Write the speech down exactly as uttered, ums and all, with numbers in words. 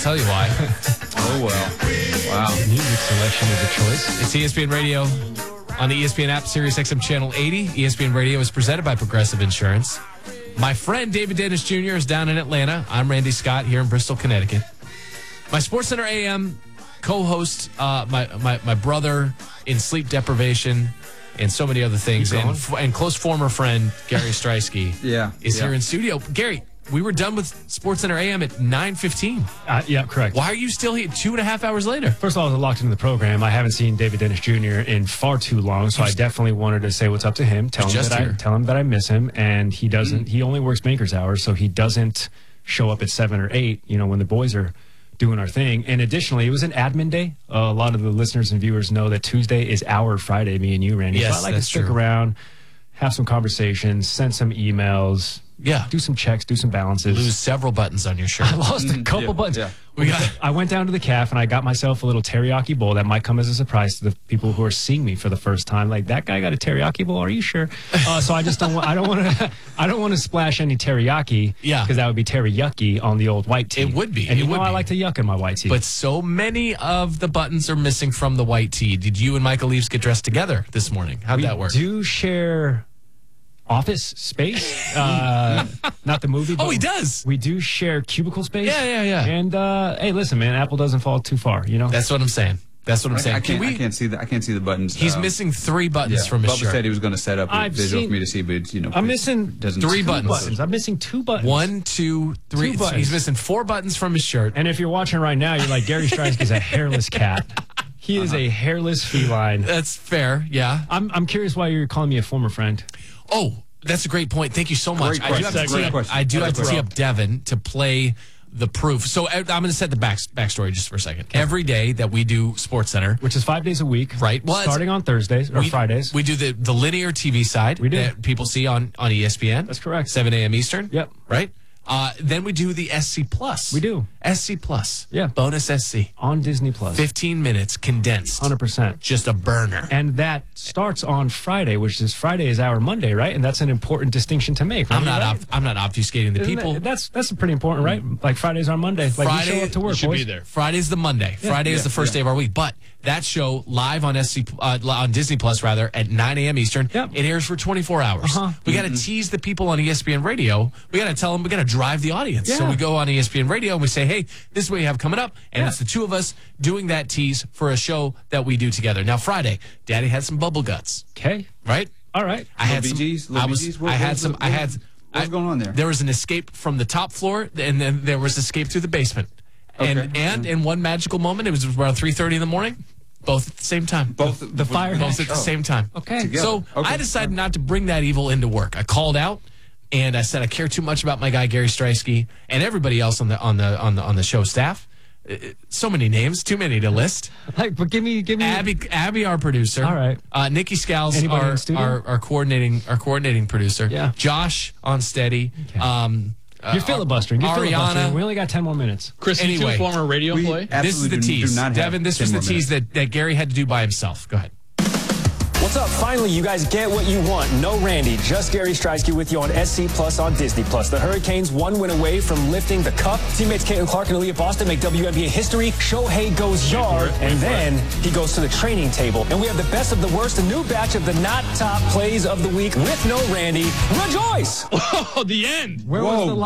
tell you why. Oh, well. Wow. Music selection is a choice. It's E S P N Radio on the E S P N app, Sirius X M Channel eighty. E S P N Radio is presented by Progressive Insurance. My friend David Dennis Junior is down in Atlanta. I'm Randy Scott here in Bristol, Connecticut. My SportsCenter A M co-host, uh, my, my my brother in sleep deprivation and so many other things, and, and close former friend Gary Streisky yeah, is yeah. here in studio. Gary, we were done with SportsCenter A M at nine fifteen. Uh, yeah, correct. Why are you still here two and a half hours later? First of all, I was locked into the program. I haven't seen David Dennis Junior in far too long, so I definitely wanted to say what's up to him. Tell him just that here. I tell him that I miss him, and he doesn't. Mm. He only works Maker's hours, so he doesn't show up at seven or eight. You know, when the boys are doing our thing. And additionally, it was an admin day. Uh, a lot of the listeners and viewers know that Tuesday is our Friday. Me and you, Randy. Yes, so I like that's to stick true. around, have some conversations, send some emails. Yeah. Do some checks, do some balances. Lose several buttons on your shirt. I lost a couple yeah, buttons. yeah. We got. I went down to the calf and I got myself a little teriyaki bowl that might come as a surprise to the people who are seeing me for the first time. Like, that guy got a teriyaki bowl? Are you sure? Uh, so I just don't. Want, I don't want to. I don't want to splash any teriyaki. Yeah. Because that would be teriyaki on the old white tee. It would be. And It you would know I be. like to yuck in my white tee. But so many of the buttons are missing from the white tee. Did you and Michael Leaves get dressed together this morning? How'd we that work? do share office space. Uh, not the movie. Oh, but he does. We do share cubicle space. Yeah, yeah, yeah. And uh, hey, listen, man, Apple doesn't fall too far. You know. That's what I'm saying. That's what I'm I, saying. I Can can't. we? I can't see the. I can't see the buttons. He's um, missing three buttons yeah. from his Bubba shirt. said he was going to set up a I've visual seen- for me to see, but you know, I'm it missing doesn't three two buttons. buttons. I'm missing two buttons. One, two, three. Two buttons. He's missing four buttons from his shirt. And if you're watching right now, you're like, Gary Streisky is a hairless cat. He is a hairless feline. That's fair. Yeah. I'm I'm curious why you're calling me a former friend. Oh, that's a great point. Thank you so much. Great I do have to question. tee Great up, question. I do Great have to tee question. up Devin to play the proof. So I- I'm going to set the back backstory just for a second. Every day that we do SportsCenter, Which is five days a week. Right. Well, it's- starting on Thursdays or we, Fridays. we do the, the linear T V side We do. that people see on, on E S P N. That's correct. seven a.m. Eastern. Yep. Right? Uh, then we do the S C Plus. We do. S C Plus. Yeah. Bonus S C. on Disney Plus. fifteen minutes condensed. one hundred percent. Just a burner. And that starts on Friday, which is Friday is our Monday, right? And that's an important distinction to make. I'm right? not Right? ob- I'm not obfuscating the Isn't people. that- that's that's pretty important, right? Like Friday's our Monday. Like Friday, we show up to work, you should boys. be there. Friday's the Monday. Friday is yeah, the first yeah. day of our week. But that show live on S C uh, on Disney Plus rather at nine a.m. Eastern. Yep. It airs for twenty-four hours. Uh-huh. We got to tease the people on E S P N Radio. We got to tell them. We got to drive the audience. So Yeah. we go on E S P N Radio and we say, "Hey, this is what you have coming up," and Yeah. it's the two of us doing that tease for a show that we do together. Now Friday, Daddy had some bubble guts, Okay. right? All right. I had Little some. Bee Gees? Little I Bee was. Gees? What- I what had was some. the- I what had. was- what's I- going on there? There was an escape from the top floor, and then there was escape through the basement. And Okay. and in one magical moment, it was around three thirty in the morning, both at the same time. Both The fire both hatch. at the Oh. same time. Okay. Together. So Okay. I decided not to bring that evil into work. I called out and I said I care too much about my guy Gary Streisky and everybody else on the on the on the on the show staff. Uh, So many names, too many to list. Like, but give me, give me. Abby, Abby, our producer. All right. Uh, Nikki Scals, Anybody in our, the studio? our our coordinating our coordinating producer. Yeah. Josh on steady. Okay. Um, uh, You're filibustering. You're Ariana. filibustering. We only got ten more minutes. Chris, you Anyway, two former radio we employee? This is the absolutely do- tease. do not have Devin, this ten was the more tease minutes. that, that Gary had to do by himself. Go ahead. What's up? Finally, you guys get what you want. No Randy, just Gary Streisky with you on S C Plus on Disney Plus. The Hurricanes one win away from lifting the cup. Teammates Caitlin Clark and Aaliyah Boston make W N B A history. Shohei goes yard, and then he goes to the training table. And we have the best of the worst, a new batch of the not top plays of the week with no Randy. Rejoice! Oh, the end. Where Whoa. was the